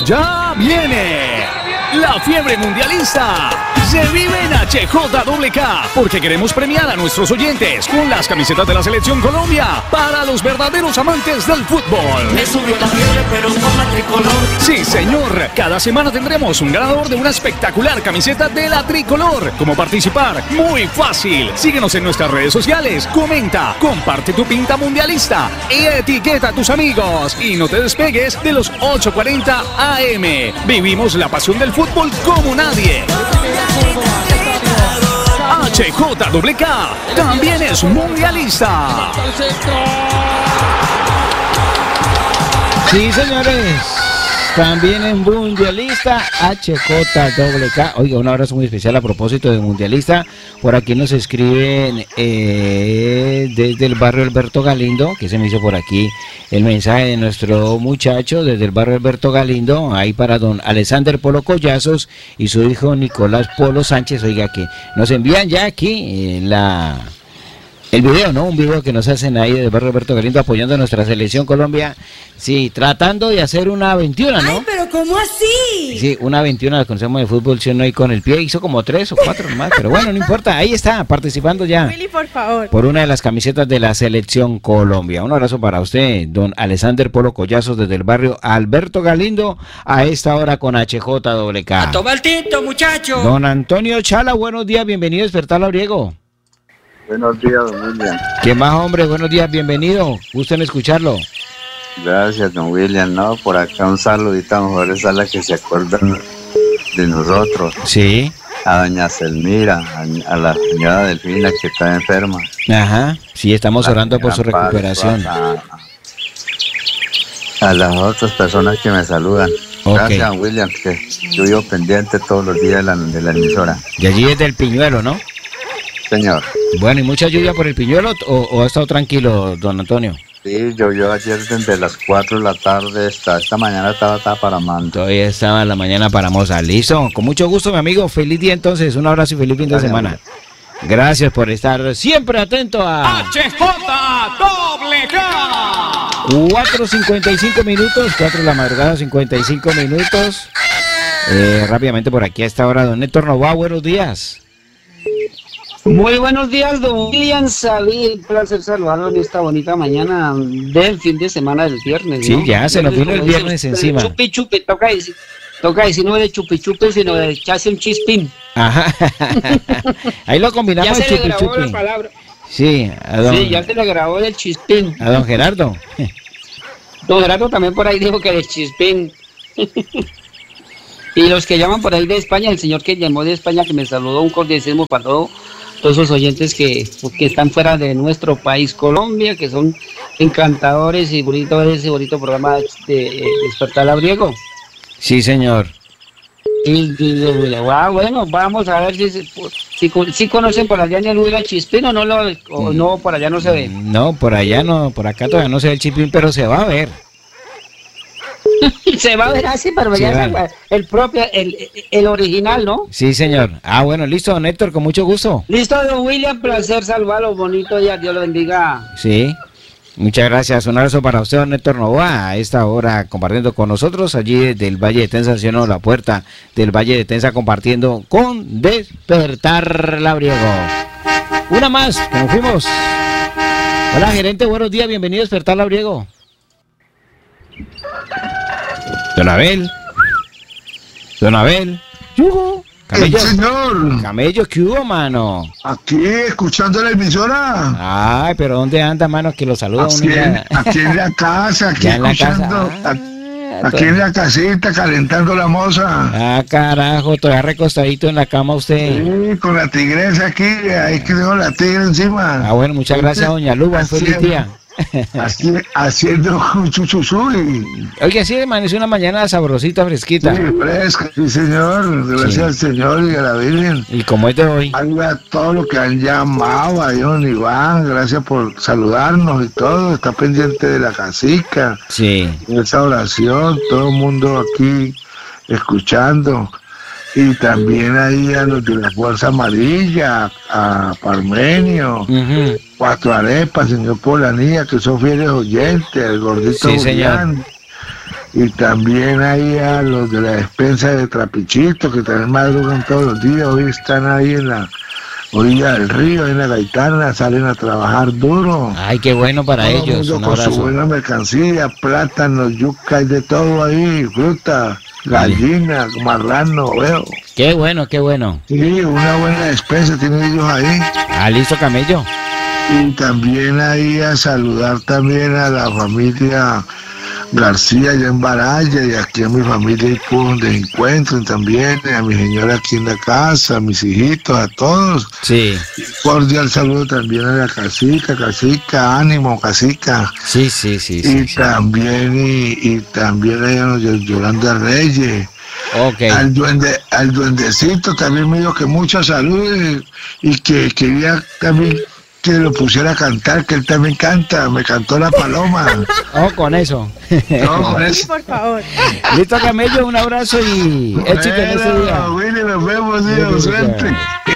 ¡Ya viene! La fiebre mundialista se vive en HJWK porque queremos premiar a nuestros oyentes con las camisetas de la Selección Colombia para los verdaderos amantes del fútbol. Me subió la fiebre, pero con la tricolor. Sí, señor. Cada semana tendremos un ganador de una espectacular camiseta de la tricolor. ¿Cómo participar? Muy fácil. Síguenos en nuestras redes sociales. Comenta, comparte tu pinta mundialista y etiqueta a tus amigos. Y no te despegues de los 8:40 AM. Vivimos la pasión del fútbol como nadie. HJWK también es mundialista. Sí, señores, también es mundialista HJWK. Oiga, un abrazo muy especial a propósito de mundialista. Por aquí nos escriben desde el barrio Alberto Galindo, que se me hizo por aquí el mensaje de nuestro muchacho desde el barrio Alberto Galindo, ahí para don Alexander Polo Collazos y su hijo Nicolás Polo Sánchez. Oiga, que nos envían ya aquí el video, ¿no? Un video que nos hacen ahí del barrio Alberto Galindo apoyando a nuestra selección Colombia. Sí, tratando de hacer una 21, ¿no? ¡Ay, pero cómo así! Sí, una 21 la conocemos de fútbol, si no, y con el pie hizo como 3 o 4 más, pero bueno, no importa, ahí está, participando ya. Willy, por favor. Por una de las camisetas de la selección Colombia. Un abrazo para usted, don Alexander Polo Collazos, desde el barrio Alberto Galindo, a esta hora con HJWK. A tomar tinto, muchacho. Don Antonio Chala, buenos días, bienvenido a Despertar Labriego. Buenos días, don William. ¿Qué más, hombre? Buenos días, bienvenido. Gusto en escucharlo. Gracias, don William. No, por acá un saludito a mujeres a las que se acuerdan de nosotros. Sí. A doña Selmira, a la señora Delfina que está enferma. Ajá, sí, estamos orando por su recuperación. A las otras personas que me saludan. Okay. Gracias, don William, que yo vivo pendiente todos los días de la emisora. De allí es del Piñuelo, ¿no? Señor. Bueno, ¿y mucha lluvia por el Piñuelo o ha estado tranquilo, don Antonio? Sí, llovió ayer desde las 4 de la tarde hasta esta mañana estaba para Mando. Todavía estaba en la mañana para Moza. Listo, con mucho gusto, mi amigo. Feliz día entonces, un abrazo y feliz fin de semana. Gracias por estar siempre atento a HJWK. 4:55 minutos, 4 de la madrugada, 55 minutos. Rápidamente por aquí a esta hora, don Héctor Novoa, buenos días. Muy buenos días, don William Sabí, un placer saludarlo en esta bonita mañana del fin de semana del viernes, Sí, ¿no? ya se nos vino el viernes encima. Chupi, chupi, toca decir no de chupi, chupi, sino de echarse un chispín. Ajá, ahí lo combinamos, ya se chupi, le grabó chupi. la palabra. Sí, Sí, ya se le grabó del chispín. a don Gerardo. Don Gerardo también por ahí dijo que del chispín. Y los que llaman por ahí de España, el señor que llamó de España, que me saludó, un cordialísimo para todos esos oyentes que están fuera de nuestro país, Colombia, que son encantadores y bonito ese bonito programa de Despertar Labriego. Sí, señor. Bueno, vamos a ver si conocen por allá en el Huila Chispín o no, por allá no se ve. No, por allá no, por acá todavía no se ve el chipín, pero se va a ver. Se va a ver así, pero Sí, ya vale. el propio, el original, ¿no? Sí, señor. Ah, bueno, listo, don Héctor, con mucho gusto. Listo, don William, placer saludarlo, bonito día, Dios lo bendiga. Sí, muchas gracias. Un abrazo para usted, don Héctor Novoa, a esta hora compartiendo con nosotros allí desde el Valle de Tensa, haciendo la puerta del Valle de Tensa, compartiendo con Despertar Labriego. Una más, que nos fuimos. Hola, gerente, buenos días, bienvenido a Despertar Labriego. Don Abel. Don Abel. Yugo. Camello. Señor, Camello, ¿qué hubo, mano? aquí escuchando la emisora, Ay, pero ¿dónde anda, mano? Que lo saluda uno ya. aquí en la casa, aquí Ya en la escuchando, casa. aquí en la casita, calentando la moza. Ah, carajo, todavía recostadito en la cama usted. Sí, con la tigresa aquí, ahí que tengo la tigre encima. Ah, bueno, muchas gracias, doña Luba, un feliz día. Haciendo un chuchuchuy. Oye, sí, amaneció una mañana sabrosita, fresquita. Sí, fresca, sí, señor, gracias Sí. al Señor y a la Virgen. Y como es de hoy. Algo a todos los que han llamado, a don Iván, gracias por saludarnos y todo, está pendiente de la casica, Sí. esa oración, todo el mundo aquí escuchando, y también ahí a los de la Fuerza Amarilla, a Parmenio, Ujú. Cuatro Arepas, señor Polanía, que son fieles oyentes, el gordito Sí, señor. Julián, Y también ahí a los de la despensa de Trapichito, que también madrugan todos los días. Hoy están ahí en la orilla del río, en la Gaitana, salen a trabajar duro. Ay, qué bueno para Todo ellos. mundo Un con su abrazo. buena mercancía, plátanos, yuca y de todo ahí, fruta, gallina, marrano, veo. Qué bueno, qué bueno. Sí, una buena despensa tienen ellos ahí. Ah, listo, camello. Y también ahí a saludar también a la familia García allá en Baraya y aquí a mi familia y por donde encuentren también, a mi señora aquí en la casa, a mis hijitos, a todos. Sí, Cordial saludo también a la casica, ánimo, casica. sí, sí, sí. Y sí, sí. también, y también a Yolanda Reyes. Ok. Al duendecito también me dijo que mucha salud y que quería también que lo pusiera a cantar, que él también canta, me cantó la paloma. Oh, con eso. No, con Sí, eso. por favor. Listo, camello, un abrazo y éxito en este día. Bueno, Willy, nos vemos, Dios, Bueno, suerte.